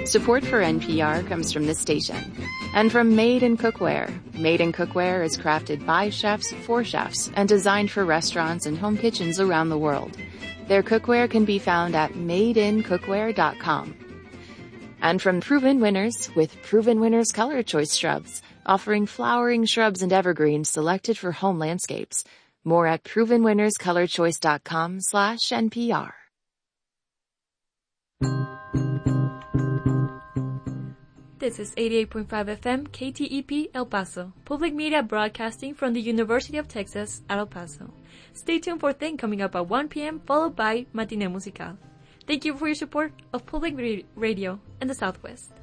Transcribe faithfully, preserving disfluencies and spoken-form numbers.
Support for N P R comes from this station and from Made in Cookware. Made in Cookware is crafted by chefs for chefs and designed for restaurants and home kitchens around the world. Their cookware can be found at made in cookware dot com. And from Proven Winners with Proven Winners Color Choice Shrubs, offering flowering shrubs and evergreens selected for home landscapes. More at proven winners color choice dot com slash N P R. This is eighty-eight point five F M K T E P El Paso, public media broadcasting from the University of Texas at El Paso. Stay tuned for Thing coming up at one p.m. followed by Matinee Musical. Thank you for your support of public radio in the Southwest.